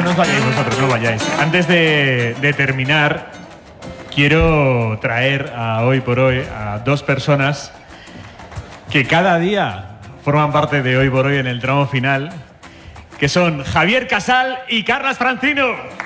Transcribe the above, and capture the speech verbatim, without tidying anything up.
no os vayáis vosotros, no vayáis. Antes de, de terminar, quiero traer a hoy por hoy a dos personas que cada día forman parte de Hoy por Hoy en el tramo final, que son Javier Casal y Carlas Francino.